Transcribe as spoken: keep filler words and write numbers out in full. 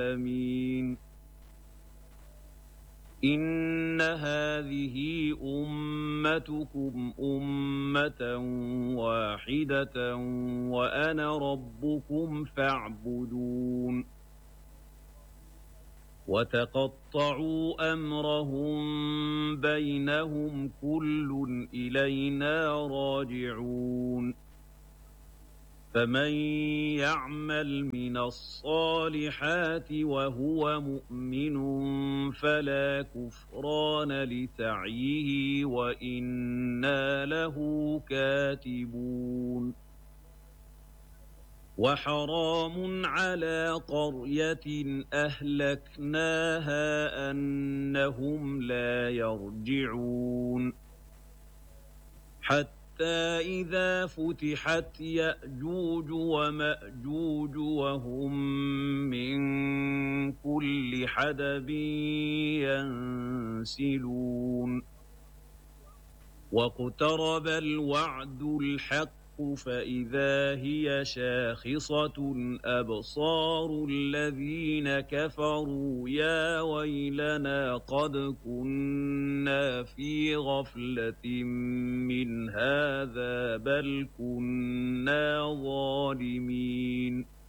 آمين. إن هذه أمتكم أمة واحدة وأنا ربكم فاعبدون. وتقطعوا أمرهم بينهم كل إلينا راجعون. فمن يعمل من الصالحات وهو مؤمن فلا كفران لسعيه وإنا له كاتبون. وحرام على قرية أهلكناها أنهم لا يرجعون. حتى إذا فتحت يأجوج ومأجوج وهم من كل حدب ينسلون. واقترب الوعد الحق فإذا هي شاخصة أبصار الذين كفروا يا ويلنا قد كنا في غفلة من هذا بل كنا ظالمين.